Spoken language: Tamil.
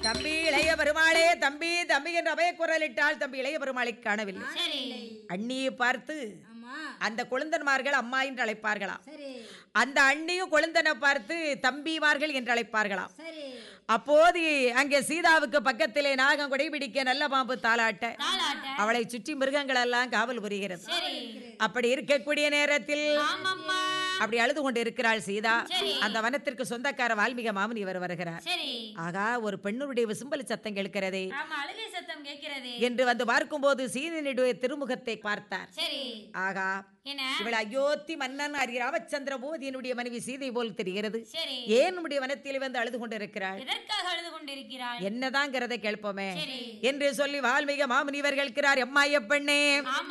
தம்பி இளைய பெருமாளே, தம்பி தம்பி என்று அபய குரலிட்டால் தம்பி இளைய பெருமாளை காணவில்லை. அண்ணியை பார்த்து அந்த கொழுந்தன்மார்கள் அம்மா என்று அழைப்பார்களாம். அந்த அண்ணியும் கொழுந்தனை பார்த்து தம்பிமார்கள் என்று அழைப்பார்களாம். அப்போது அங்கே சீதாவுக்கு பக்கத்திலே நாகம் கொடைபிடிக்க நல்ல பாம்பு தாளாட்ட அவளை சுற்றி மிருகங்கள் எல்லாம் காவல் புரிகிறது. அப்படி இருக்கக்கூடிய நேரத்தில் அப்படி அழுது கொண்டு இருக்கிறாள் சீதா. அந்த வனத்திற்கு சொந்தக்கார வால்மீக மாமுனி இவர் வருகிறார். ஆகா, ஒரு பெண்ணுடைய விசும்பலி சத்தம் கேட்கிறதே என்று வந்து பார்க்கும் போது சீதனுடைய திருமுகத்தை பார்த்தார். ஆகா, இவள் அயோத்தி மன்னன் ராமச்சந்திர போதியினுடைய மனைவி சீதை போல் தெரிகிறது. ஏன் நம்முடைய வனத்தில் வந்து அழுது கொண்டிருக்கிறாள், என்னதாங்கிறத கேட்போமே என்று சொல்லி வால்மீக மாமுனிவர் கேட்கிறார். எம்மாய பெண்ணே,